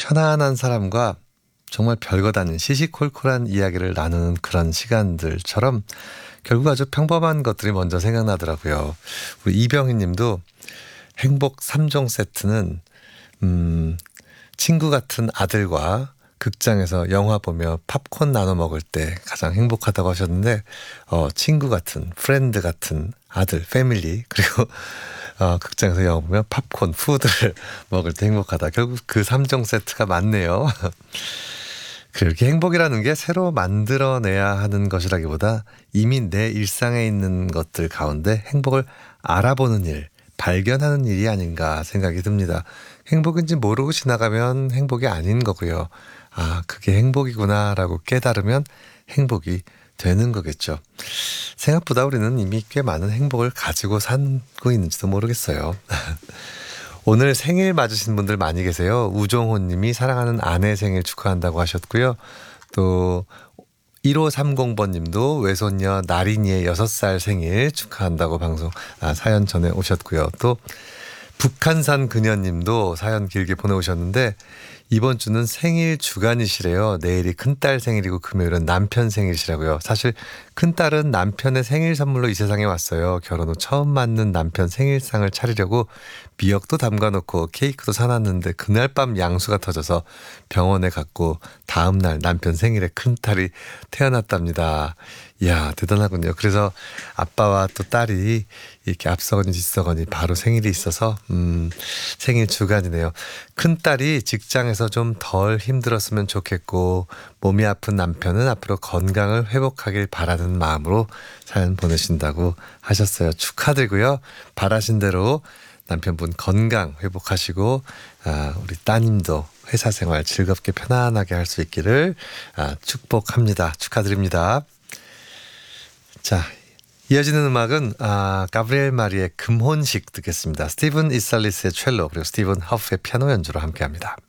편안한 사람과 정말 별것 아닌 시시콜콜한 이야기를 나누는 그런 시간들처럼 결국 아주 평범한 것들이 먼저 생각나더라고요. 우리 이병희 님도 행복 3종 세트는 친구 같은 아들과 극장에서 영화 보며 팝콘 나눠 먹을 때 가장 행복하다고 하셨는데 친구 같은 프렌드 같은 아들 패밀리 그리고 극장에서 영화 보며 팝콘 푸드를 먹을 때 행복하다. 결국 그 3종 세트가 맞네요. 그렇게 행복이라는 게 새로 만들어내야 하는 것이라기보다 이미 내 일상에 있는 것들 가운데 행복을 알아보는 일, 발견하는 일이 아닌가 생각이 듭니다. 행복인지 모르고 지나가면 행복이 아닌 거고요. 아, 그게 행복이구나라고 깨달으면 행복이 되는 거겠죠. 생각보다 우리는 이미 꽤 많은 행복을 가지고 살고 있는지도 모르겠어요. 오늘 생일 맞으신 분들 많이 계세요. 우종호 님이 사랑하는 아내 생일 축하한다고 하셨고요. 또 1530번 님도 외손녀 나린이의 6살 생일 축하한다고 사연 전해 오셨고요. 또 북한산 그녀님도 사연 길게 보내오셨는데 이번 주는 생일 주간이시래요. 내일이 큰딸 생일이고 금요일은 남편 생일이시라고요. 사실 큰딸은 남편의 생일 선물로 이 세상에 왔어요. 결혼 후 처음 맞는 남편 생일상을 차리려고 미역도 담가놓고 케이크도 사놨는데 그날 밤 양수가 터져서 병원에 갔고 다음날 남편 생일에 큰딸이 태어났답니다. 이야, 대단하군요. 그래서 아빠와 또 딸이 이렇게 앞서거니 뒤서거니 바로 생일이 있어서 생일 주간이네요. 큰딸이 직장에서 좀 덜 힘들었으면 좋겠고 몸이 아픈 남편은 앞으로 건강을 회복하길 바라는 마음으로 사연 보내신다고 하셨어요. 축하드리고요. 바라신 대로 남편분 건강 회복하시고 우리 따님도 회사 생활 즐겁게 편안하게 할 수 있기를 축복합니다. 축하드립니다. 자, 이어지는 음악은 가브리엘 마리의 금혼식 듣겠습니다. 스티븐 이살리스의 첼로 그리고 스티븐 허프의 피아노 연주로 함께합니다.